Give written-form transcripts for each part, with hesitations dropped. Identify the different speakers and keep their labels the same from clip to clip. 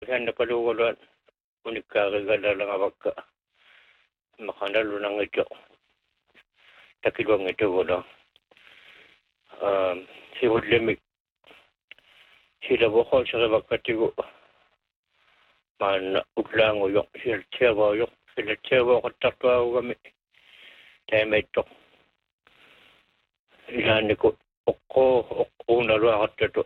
Speaker 1: siya nakalugulan. Unikakagala lang abagka. Makanalu nang ito. Takilwang ito wala. Si Hudlemik. Sila bukol sa kabagkatigo. Man utlang uyok. Sila tiyawa uyok. Sila tiyawa katakwa kami. Tayo may ito. Ilan ko. Oko naluakat ito.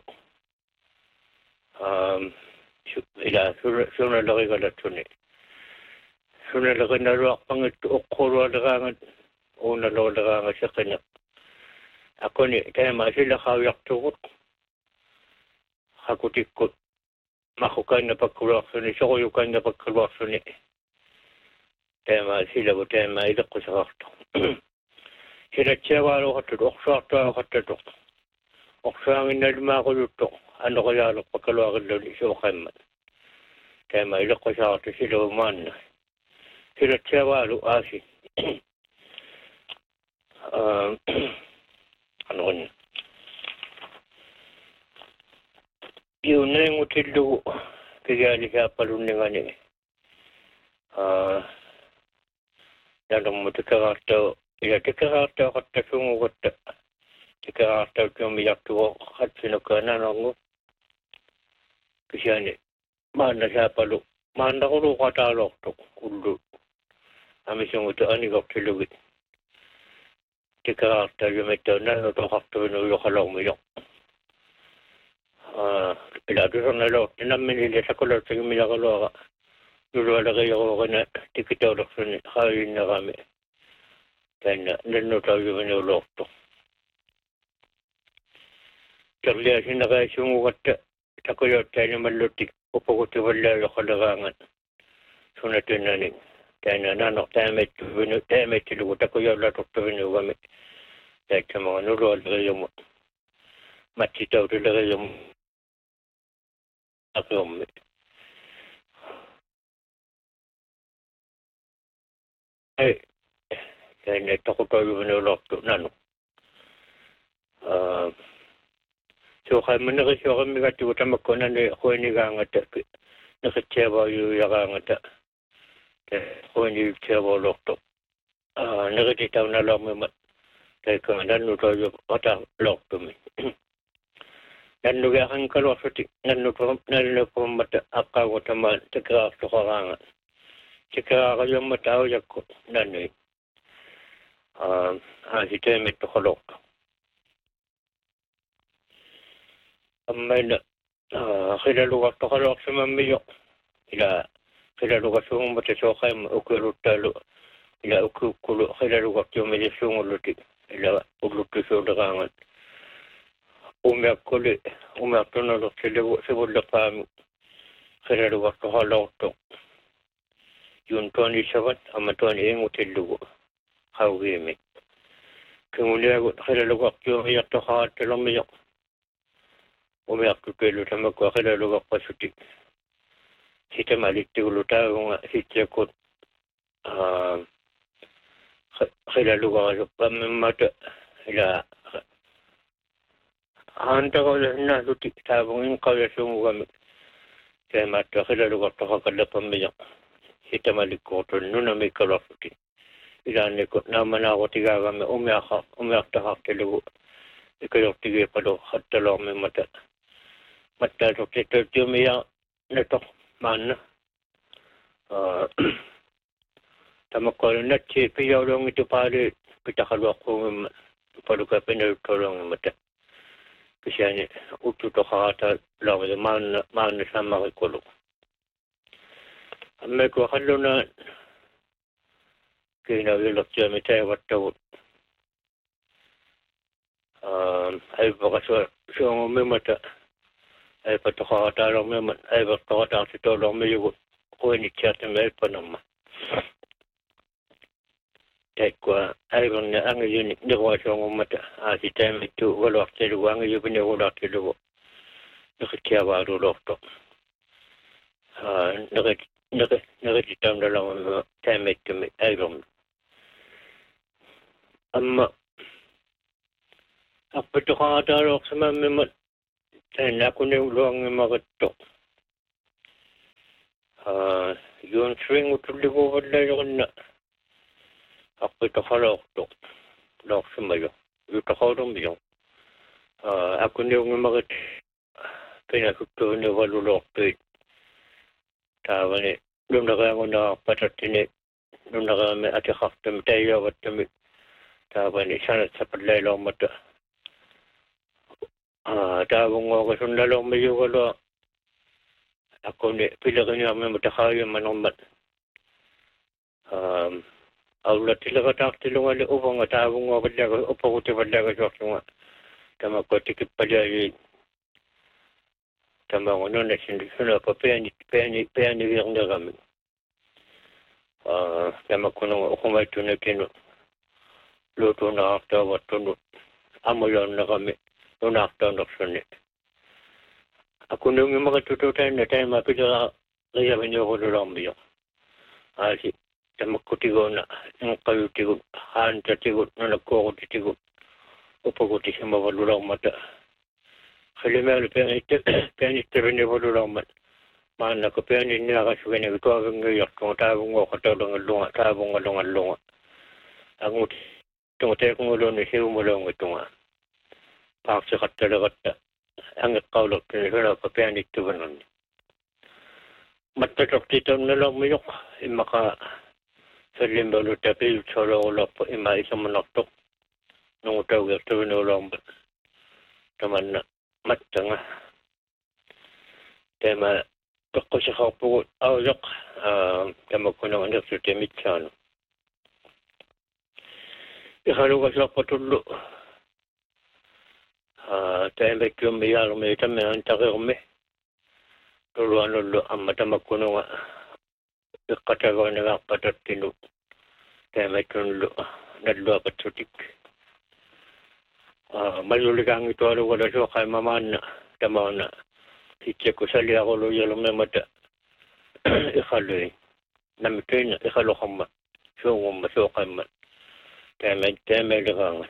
Speaker 1: Sunalaki ka lahat suni. Sunalaki naluak pang ito. Oko naluakat. Naluakat sa kanya. Ako ni, tayo masila kawiyak tukot. Hakutikot. Makukan na pagkulak suni. Sukuyukan na pagkulak suni. Tayo masila ko. Tayo mailak ko sa kakto. Sila tiyawalo kato. Oksakto ako kato. Oksangin na lima ko luto. Ano kaya lang pagkaluakan doon isukaman. Kaya mailak ko sa kakto sila uman. Sila tiyawalo asi. Ano kanya? Yun na yung utilo. Kaya siya paluningan eh. Dalang mo tikakataw. Ila tikakataw kata sungugot. Tikakataw tumiyak tuwa at sinakanan ako. Kasi ni, mana siya palu. Mana ko rin katalok to. Kulo. Ami sungut ani goktilugit. Tikakataw yung ito na natakaktaw yung kalaw mo yung. Ila doon na lo. Tinaminili sa kulot sa minakalawa ka. Dulu ada kayak orang kena dikita orang sini hari ini kami. Dan nenu tahu mana ulok tu. Terlihat sini kayak semua kata tak kaya tanya melutik. Apa kata bela lo kelarangan. Sunat nani. Dan anak tanya itu lu tak kaya lah doktor ini kami. Dan cuma nulu ada kayak mati tahu tu ada kayak aku. Kaya takot tayo manulok to nano. So kaya manakasyo kami katiwata magkunan na ako inigangata. Nakatiyawa yung yakangata. Ako inigatiyawa lok to. Nakatitaw na lang may mat. Kaya kaya nano tayo kata lok to mi. Nano kaya kang kalwasati. Nano po mata akawata man. Tikra to karangan. Tikra kayo mataw yak ko. Nano eh. Kita metto kolok. Amma kila lugar to kolok sa mamiyo. Ila kila lugar sa mata so kay ukulutalo. Ila ukulu kila lugar to may sunguluti. Ila ulutu so dagangan. Umiyak to na lo sa bulak kami. Kila lugar to kolok to. Yun 27 ama 28 utilugo. Hawimi. Kemudian aku kalau waktu yang terhad dalam minyak, umiak tu pelu sama aku kalau waktu pasuti. Kita malik tu lu tahu kita kot kalau waktu pemata ila anda kalau nak suti tahu kalau semua kami saya mata kalau waktu kalau pemminyak kita malik kot nuna mikal suti. Ilan ko naman ako tiga kami umiyak tahak tilugo. Ikayok tiga pa do at talong may mata. Mata to kito umiyak na to man. Tama ko na piyaw lang ito pare pitakalwa ko paduka pinagtulong mata. Kasi ani utu to kata lang man sama ko. May ko halo na kina wilok siya may tayo watawot. Ay baka siya may mata. Ay patakakatarang may mata. Ay patakakatarang si tolong may yugot. Kung ini chat may panama. Kahit ko ay bang na ang yun. Hindi ko siya mata. Si tayo may tu walak siya luwa. Ang yun niya walak siya luwa. Nakitiyawa rulok to. Nakititam na lang tayo may tu ay bang. Amma apa tu kata orang sama memang saya nak kena ulang memang ketok. Yun swing utulligu vallajorna aqqitaqaloortuq loorsumalu yutaqaulummiu akuniungimarit pinasuttuuni valuloortuit taavani lunaqaangunaarpatattini lunaqaami atiqartami taiyavattami taavani sanatsapallailoormata taavungoorisunnaloormiyugalua akuni pileriñaarmimu taqaayummanermat aulatileqataartilungali uvanga taavungoorlaga upagutivallaga tamakkotikippaliali tamangununa sunapa peani virnerami tamakkununga uqumaittunakinu luutuunaqartaavattunut amulornerami nunaartaanersunni akunungimakatututaanna taima pilera qiyaviñuurulormiyo aasi tamakkutigoona inqayutigut haantatigut nunakkuuqutitigut upagutisimavalularmata qilimealu peanittavinnivalularmat maannaka peaninniaqasuganagi tuavinngiyartunga taavunguoqataulangallunga taavungalungallunga anguti tunga teekunguluni siumulungitunga paaqsiqattaleqatta angeqqaulortuni sunapa peanittuvanunni mattatortitornalormiyoq immaqa sallimbalu tapiilutsolorulorpo ima isamunartoq nungutaugertuvinuulormat tamanna mattanga tema toqqosiqarpugut auyoq tamakkunanga nersutimitsaanu iqalugasorpatullu taimekkiummi yaalumi tammean taqirmi tuluanullu amma tamakkununga iqqatagaanagaarpatattinu taimekkunullu nalluapatsutik malluligaangitualugala suoqaimamaanna tamaana kitsekku saliaqulu yalumemata iqalui namituina iqaluqamma suungumma suoqaimmat taimeligaanga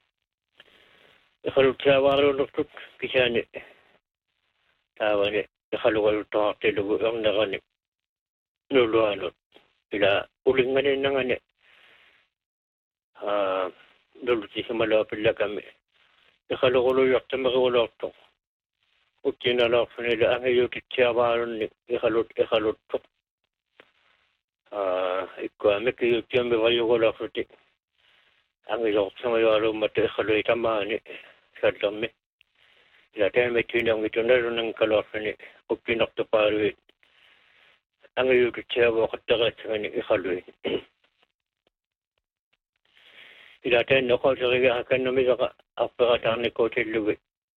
Speaker 1: iqalutsaavaarulurtut kisaani taavani iqalugaluttoqartilugu ernerani nuluanut ila ulinganinnangani nulutisimalaapillakami iqaluquluyartamiqiulortoq uttinalaarfunila angiyutitsiavaarunni iqaluttoq ikkuamikiyuttiammi vayugularsuti angilortsamajaalummata iqalui tamaani sallermi ila taimittiinangitunnalunangkaloorfuni uttinartupaaluit angiyutitsiavooqattaqatsagani iqalui ila tainna qooseriga hakannamisaqa arpeqataarnikkuutillugi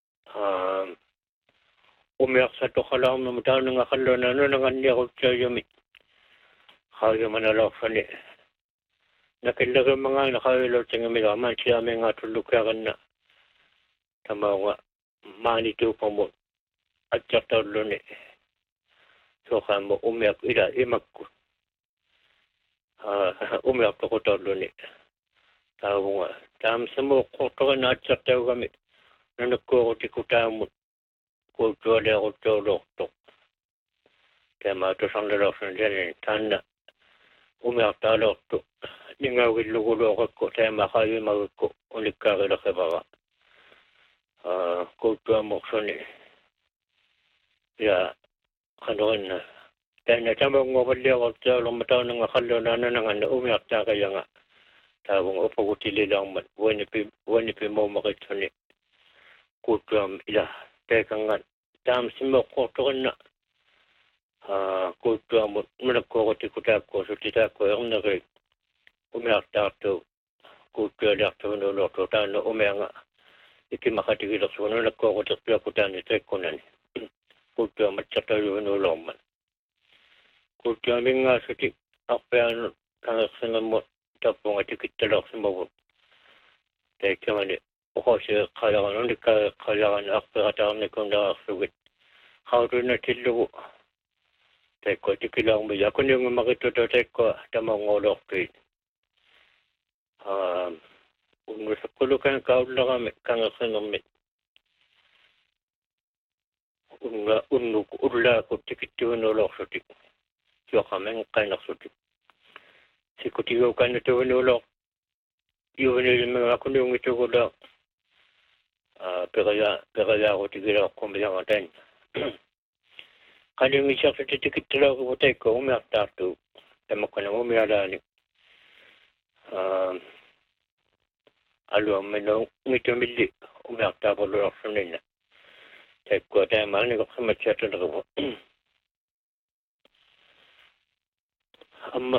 Speaker 1: umiaqsatoqalaarnuma taanunga qalluna nunanganniaqutsaayumit qaayumanaloorfani nakillerimangaana qaayulortangamiga maansiaamengaatullukaaqanna tamaunga maanituupamut atsertolluni soqaamma umiaq ila imakku umiaqtoqutolluni taavunga taamsamuuqqortorina atsertaugami nunakkuurutikutaamut kuuttualeaquttoolortoq taamaatusornalorsun tanin taanna umiaqtaaloortu ningaugilluguluoqakku taamaqaayimagikku unikkaarileqivara kuuttuamorsuni ya qanurinna taanna tamanguovalliaqortaalorma taunanga qallunaanananganna umiaqtaaqayanga taavunga upagutililaarmat wanipi maumaqitsuni kuuttuam ila teekangan taamsimmeoqqortorinna kuuttuamut nunakkuurutikutaakkuusutitaakku ernerik umiartaartu kuuttualiartuvinuulortu taanna umianga ikimaqatigilersugu nunakkuurutirtuakku taani teekkunani kuuttuamatsertajuvinuulorman kuuttuamingaasuti arpiaanut kangersingammut tappunga tikittaloorsimavut teekkamani uqosiiqqalagan unikkaeqqalagan arpiqataarnikunnaaqarsugit qautunna tillugu teekko tikilaarmi yakuniungimaqittuta teekko tamanguulortuit unnusaqqulukan kaullerami kangersingermit ullaaku tikittuvinuulorsutik yoqameng qainarsutik sikutiukan tuunuloq yuunilmega kunungitugula perayaarutigilaqqumiangatan qalingisartutitikittilaaruguteikko umiartaartu tamakkana umialaani aluammino ngitumilli umiartaapululorsunninna taikko taamaanigoqsimatsiatunerigu amma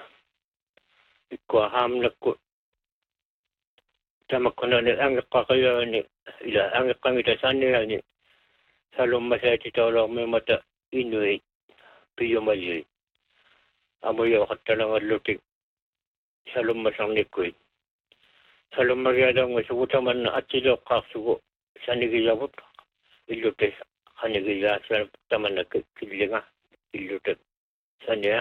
Speaker 1: ikko haamnakku tamakkunani angeqqaqayaani ila angeqqangita sanniani salummasaatitaulormimata inuit piyumalli amuyoqattalangallutik salummasarnikkuit salummagialanga sugutamanna attileoqqaarsugu sanigiyavut illute qanigiyaa tamanna killinga illute sania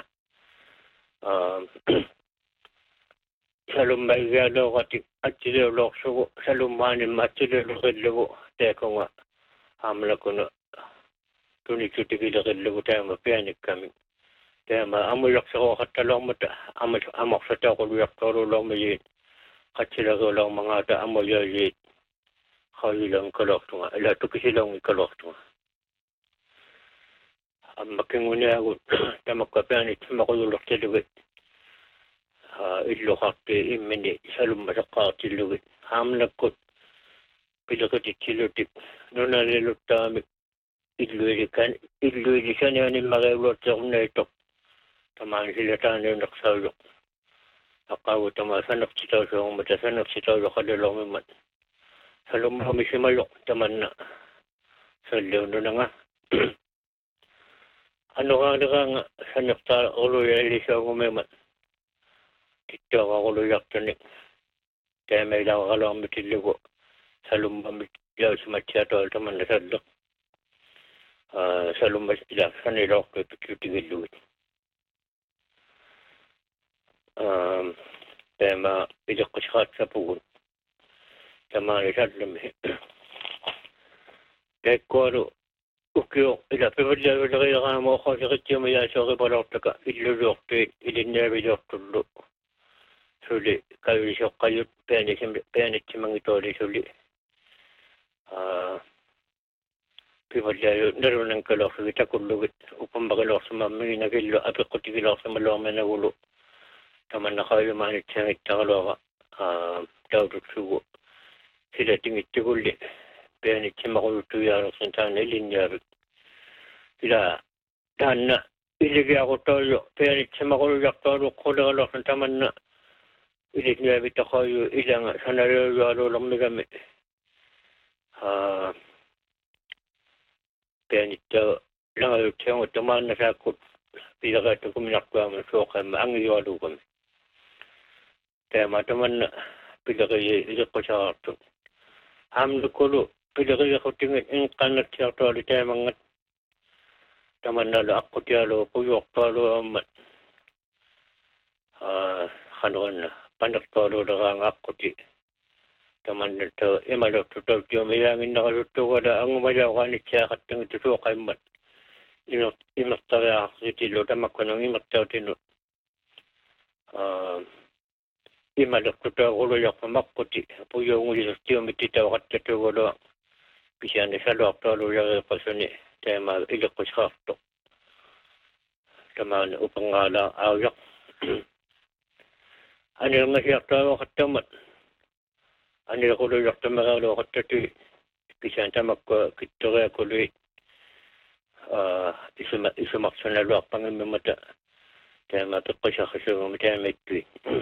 Speaker 1: salummagialoqati attileolorsugu salummaanimma attileoloqillugu taakunga haamlakuna tunikutigileqillugu taama pianikkami taama amulaqseroqattalormata amaqsataaquluyartoorulormiyiit qatsilageulormangaata amuyayiit qawilang kalortunga ila tukisilongi kalortunga ammakinguniagut tamakka pianit maqululortilugit illuqarti immini salummaseqqaartillugit haamnakkut pilaqitittilutik nunaliluttaamik illuilisanianimmaqiuluatsequnnaitoq tamaan silataaniuneqsaujoq aqagu tama saneqsitausuungmata saneqsitaujoqalilormimmat salummaamisimajoq tamanna salliununanga anuqaaliqaanga saneqtaa uluyailisaungumimmat tittooqaqulujartanik taamailaqaqaluarmitillugu salummamit yausmatsiatool tamanna salleq salummas ila sanilortu pikkutigilugut taama pileqqisqaatsapugun tamaani sallami taikkualu ukio ila pivalliavileqiaqaama oqosiqittiuma yaasoqipalortaka illuluortuit ilinniavilortullu suli kavisoqqayut pianitsimangitooli suli pivalliayu nerunankalorsugi takullugit upampaqilorsumammiginakillu apiqqutigilorsumaloormanagulu tamannaqaayumaanitsangittaqaluaqa taututsugu sila tingittugulli pianitsimaquluttuyaarersin taana ilinniavik ila taanna iligiaquttoollu pianitsimaqulujartoolu quleqalorsin tamanna ilinniavitaqaayu ilanga sanaluyualuulermigami pianitta langayuttiangu tamaanna saakkut pileqaattukuminartuama suoqaamma angiyualuugami taama tamanna pileqiyi iliqqusaqartu haamlukkulu pileqiyiquttingit inqannattiartuali taamangat tamannalu aqqutialu puyuortualuammat qanuanna qanertualuuleqaanga aquti tamannatta imalortutauttiomiyaanginnaqaluttuugala angumajauqaanitsiaqattangittu suoqaimmat imertariaqsitillu tamakkunang imertautinu imalortutauqulujarpamaqquti puyuungulisertiomittitauqattatuugulua pisiani saluartualuyareeqasuni taama iliqqisqaartoq tamaana upangaala aujaq anilngasiartualuaqattamat anilqulujartamaqaluaqattatu pisian tamakka kittoriakului isumarsunaluarpangimmimata taama peqqisaqisuugumi taamittui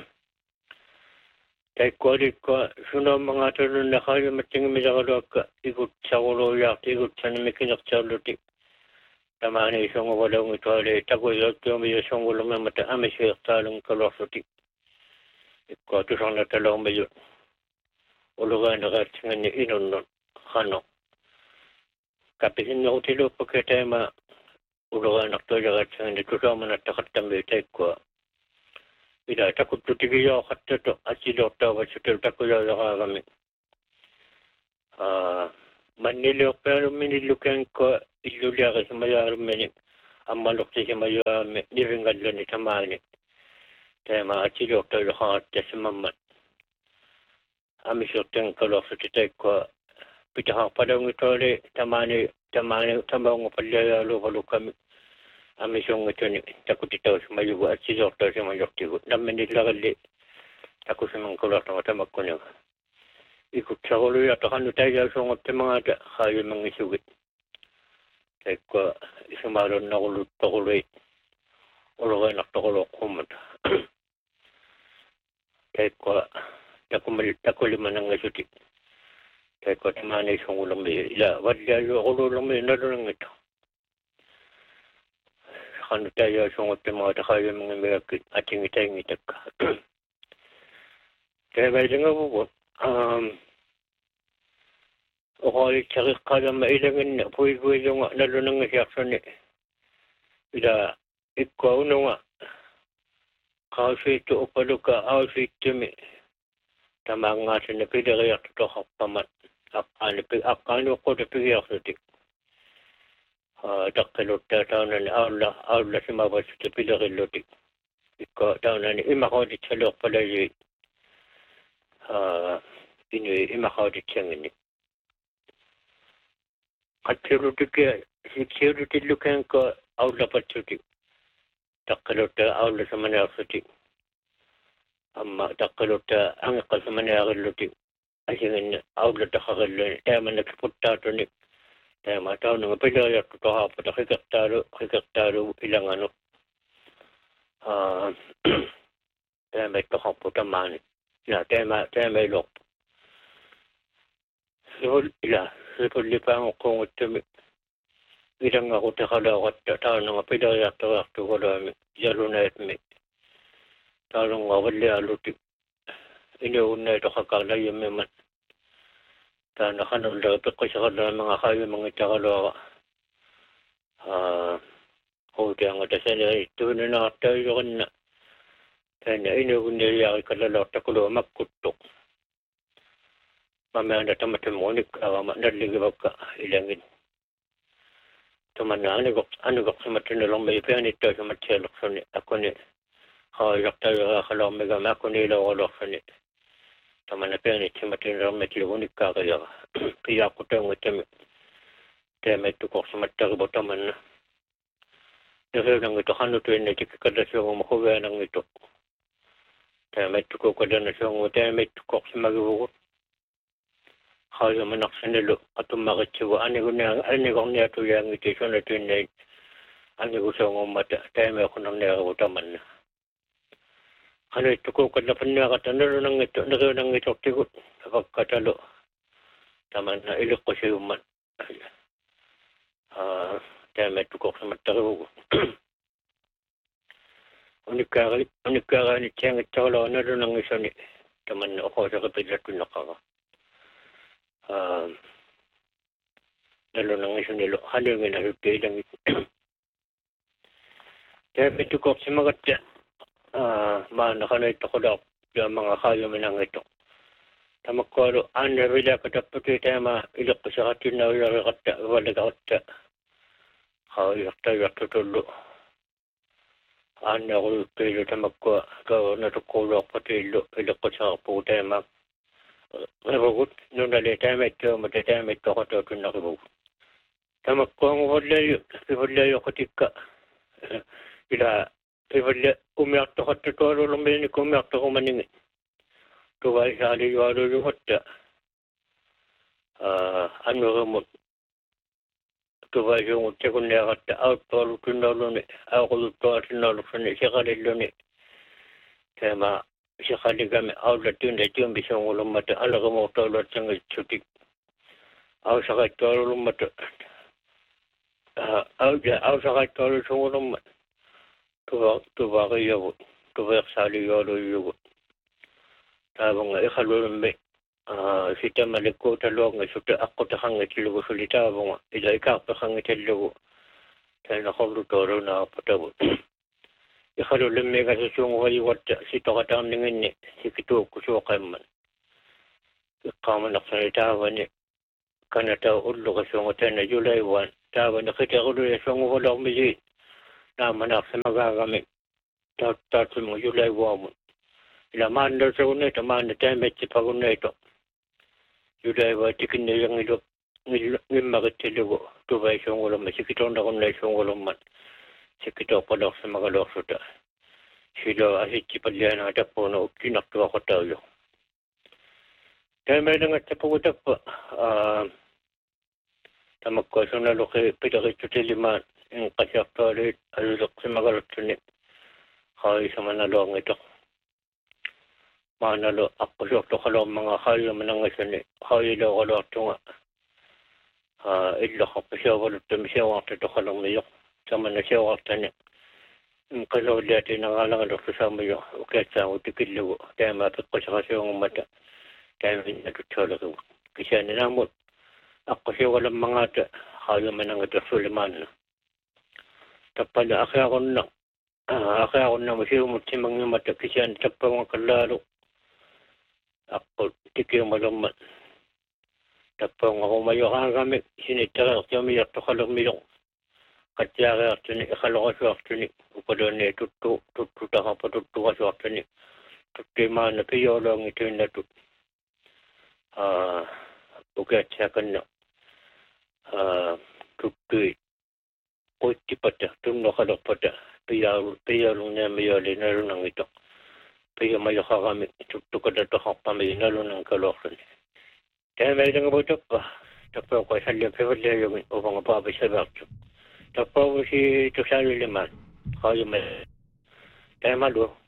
Speaker 1: taikkualikka sunaammangaatulunneqaayumattingimilaqaluakka igutsaruluujaarti igutsanimikinertiarlutik tamaani isunguvalaungituali takuyauttiumiyasungulermimata amisiirtaalung kaluarsutik ikkua tusarnatalormiyu ulugaaneraatsinganni inunnut qano kapisinnerutiluuppakia taama ulugaanartuajaraatsinganni tusaamanattaqattami taikkua ila takuttutigiyoqattatu atsilortaavassutul takuyaajaraagami manniliorpealumminillukankko illuliaqisimayaalummani ammalok tisima me diringalani tamani tema atilok to khat tesimammat amisokten kalofsute ko pitaha padang tole tamani tambang palya lo balukami amisong itoni takutitaw sumayugo atilok to sumayoktigo nameni lagalle aku senang kalau tama kono ikut sagolo ya tahan tayo so ngote mga hayo mangisugit ko isamaron na kulut tokoloy ologa na tokolo kumat ko takuli manang ngisuti ko tamani so ulang ila wadya yo ulang na lang ito kan tayo so ngote mga hayo mangisugit ating itay ngitak kaya nga po okay cari kada mailangan na puwi yung nalunang siyaksyon ila ikaw nga kasi ito upalo ka kasi timi tama nga siya na pinagayak ito kapamat akano ko na pigayak sa tik dakalot na taon na aula si mabas ito pinagalutik ikaw taon na imakawit sa lok pala yung imakawit siyang ini at security lukan ko aula patuti takalota aula sa manasuti amma takalota ang akal sa manakaluti asingin aula takakalun tayo man nagputato ni tayo mataw nga pidaya to hapot kikaktaro ilang ano tayo may tokaputaman na tayo may lok Sipol lipang kong utumi. Ilang ako takalawat taon nga pidaya to ko dami jalo na etmi. Talong awali aluti. Iniuna ito kakala yung meman. Tana kanong dapat ko sa kanila mga kayo mga takalawa. Kaya nga tasya ito na nakatayo na. Kaya iniuna niya kalalawat ako makutok. Mamaya na tamatamonik naliligabag ka ilangin. Tuman na anugak sa matinulong may pianito sa matiyalok sa ni. Ako ni kayak tayo kalaw may gama ako ni ilawalok sa ni. Tuman na pianito sa matinulong may tilugunik ka kaya. Kaya ako tayo ngitami. Kaya may tukok sa matagbo taman na. Nasa lang ito kanutuin na tikikada siya kung makuha ng ito. Kaya may tukok ka na siya kung may tukok sa magibukot. Kaya manak sanilo atong makitiwa ani ko niya to yang iti so na tinay ani ko sa ngumata tayo may ako nang nakautaman na ano ito ko kada pa niya katanalo nang ito nang ito tigot kapag katalo taman na ilok ko siya uman tayo may tukok sa mataro unikari ni tiyang itawala na doon ang isa ni taman na ako sa kapilat ko nakaka lalo nang iso nilo halingin na hupay lang ito kaya pitukok si magat maana ka na ito ko daw yung mga kayo manang ito tamakoro anarila kataputi tayo ilok ko sa katin na ulakata walagata yakta tulo ana ko pero tamakko ka natukulok pati ilok ko sa kaputi tayo Revogut, nung nalita may ito, matita may ito ko ito na revogut. Tamak ko ang hulayo katika. Ila, umiyak to katuturo lumili ni kumiyak to kumaningin. Tuwal sa aliwalo yung hota. Ano ramot. Tuwal yung hota kung nakata, outdoor tunalo ni, ako luto at tunalo sa ni, siya kalilo ni. Kaya siya kami outlet yun na yung bisang ulang mata alaga mo tawlat sa nga chutik aw sa kahit ulang mata aw sa kahit tawlat sa ulang mata tuwa kayo tuwa sali yolo yugot tabang nga ikalulong may sita maliko talong nga suta ako takang itilugo sulita bang ila ikakakang itilugo kaya nakulutoro na patawot ikalulong may kasusung kayo sito katang ningin ni sikito kusuka man ikaman naksanitawa ni kanata ulo kasungo tayo na July 1 tawa nakita ko doon yung sungo ko lang misi Namanak sa magagamit. Tatlo mo July 1. Ila manda sa una ito, manda tayo may sipaguna ito. July 1, tikin na yung ilo, ngimakit tiligo. Tubay siyang ulam, sikitong na kung na siyang ulam man. Sikitong palak sa magalok suta. Sila asit sipadlian ang atapo na tinaktuwa ko tayo. Tayo may nangat sa pagutap pa. Tamak ko sa naluki, pitakit sa tiliman. Yung kasyakto alit, alulok sa magalok sunit. Kaya sa manalo ang ito. Manalo, ako syakto kalo mga kaya manang sunit. Kaya daw kalo ito nga. Ilo ka pa siya walot na siya wakta ito kalong mayok. Sama na siya wakta niya. Kalau dati nangalang ito sa mayo. Ukit sa utikiligo. Kaya mapit ko sa kasi yung mata. Kaya natutulog ko. Kasi ninamot. Ako siya walang mga ata. Kaya manang ito Suleiman. Tapala aki ako na. Aki ako na masyumot si mga mata. Kasi tapang kalaro. Ako tikiyong malaman. Tapang ako mayo kami. Sinitara ako umiyak to kalong mayok. Katyaga ako ni ikalakas ako ni. Upado ni tutu taka pa tutukas ako ni. Tutima na piyo lang ito na tut. Ugat sa kanya. Tutuit. Kuti pata. Tumno kalak pata. Piyo lang na mayali na rin ang ito. Piyo mayo ka kami. Tutukad na takak pa may nalo ng kalaksan. Kaya may nang buto pa. Tapos ko sa liya pwede yung upang mapapay sa bakso. Tapos si Tusalo Liman. Kaya may. Kaya malo.